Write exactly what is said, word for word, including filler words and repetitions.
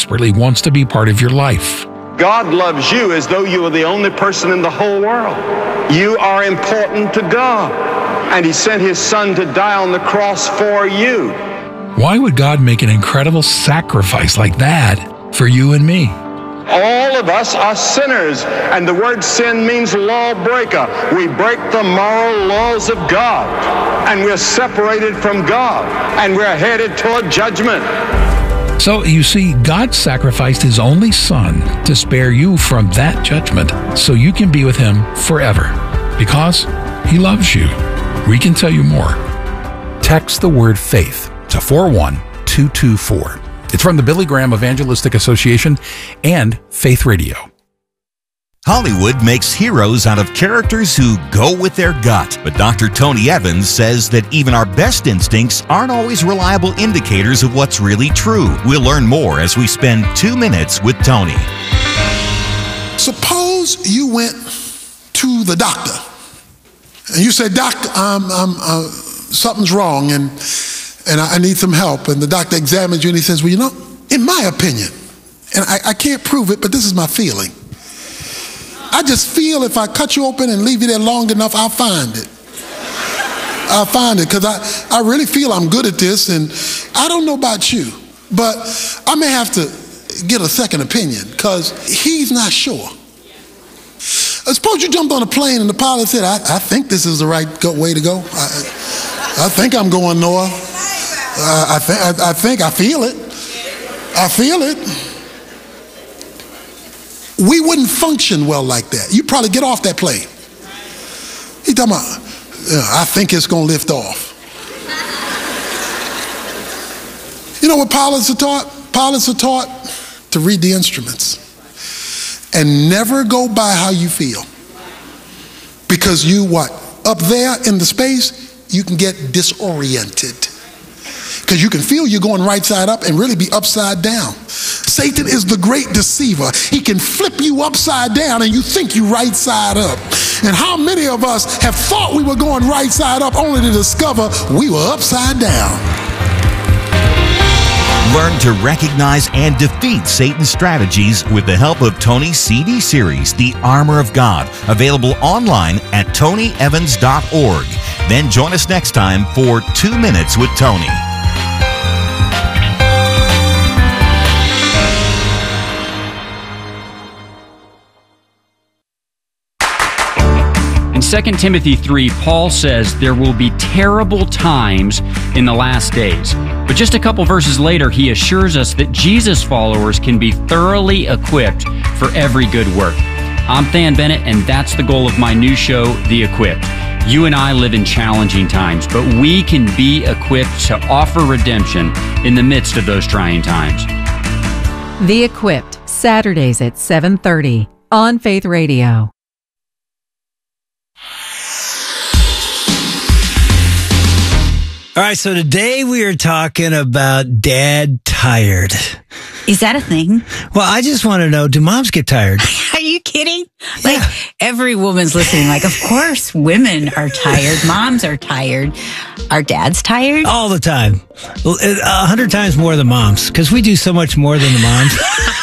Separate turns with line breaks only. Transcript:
desperately wants to be part of your life.
God loves you as though you were the only person in the whole world. You are important to God, and He sent His Son to die on the cross for you.
Why would God make an incredible sacrifice like that for you and me?
All of us are sinners, and the word sin means lawbreaker. We break the moral laws of God, and we're separated from God, and we're headed toward judgment.
So, you see, God sacrificed His only Son to spare you from that judgment so you can be with Him forever because He loves you. We can tell you more. Text the word faith to four one two two four. It's from the Billy Graham Evangelistic Association and Faith Radio.
Hollywood makes heroes out of characters who go with their gut. But Doctor Tony Evans says that even our best instincts aren't always reliable indicators of what's really true. We'll learn more as we spend two minutes with Tony.
Suppose you went to the doctor and you said, "Doctor, um, um, uh, something's wrong and, and I need some help." And the doctor examines you and he says, "Well, you know, in my opinion, and I, I can't prove it, but this is my feeling. I just feel if I cut you open and leave you there long enough, I'll find it. I'll find it because I, I really feel I'm good at this, and I don't know about you, but I may have to get a second opinion because he's not sure." Uh, suppose you jumped on a plane and the pilot said, I, I think this is the right go- way to go. I, I think I'm going north. Uh, I, th- I, I think I feel it. I feel it. We wouldn't function well like that. You'd probably get off that plane. He's talking about, uh, I think it's going to lift off. You know what pilots are taught? Pilots are taught to read the instruments and never go by how you feel. Because you what? Up there in the space, you can get disoriented. Because you can feel you're going right side up and really be upside down. Satan is the great deceiver. He can flip you upside down and you think you right side up. And how many of us have thought we were going right side up only to discover we were upside down?
Learn to recognize and defeat Satan's strategies with the help of Tony's C D series, The Armor of God, available online at tony evans dot org. Then join us next time for Two Minutes with Tony.
In Second Timothy three, Paul says there will be terrible times in the last days. But just a couple verses later, he assures us that Jesus followers can be thoroughly equipped for every good work. I'm Than Bennett, and that's the goal of my new show, The Equipped. You and I live in challenging times, but we can be equipped to offer redemption in the midst of those trying times.
The Equipped, Saturdays at seven thirty on Faith Radio.
All right, so today we are talking about dad tired.
Is that a thing?
Well, I just want to know, do moms get tired?
Are you kidding? Like, yeah. Every woman's listening, like, of course women are tired. Moms are tired. Are dads tired?
All the time. A hundred times more than moms, because we do so much more than the moms.